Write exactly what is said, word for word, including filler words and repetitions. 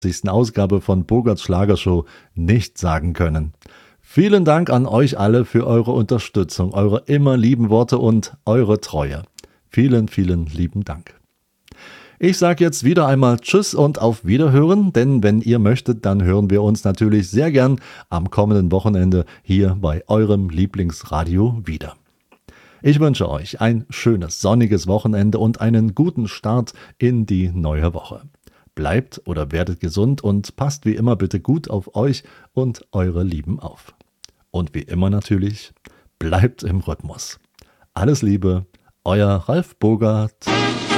Ausgabe von Bogarts Schlagershow nicht sagen können. Vielen Dank an euch alle für eure Unterstützung, eure immer lieben Worte und eure Treue. Vielen, vielen lieben Dank. Ich sage jetzt wieder einmal Tschüss und auf Wiederhören, denn wenn ihr möchtet, dann hören wir uns natürlich sehr gern am kommenden Wochenende hier bei eurem Lieblingsradio wieder. Ich wünsche euch ein schönes, sonniges Wochenende und einen guten Start in die neue Woche. Bleibt oder werdet gesund und passt wie immer bitte gut auf euch und eure Lieben auf. Und wie immer natürlich, bleibt im Rhythmus. Alles Liebe, euer Ralf Bogart.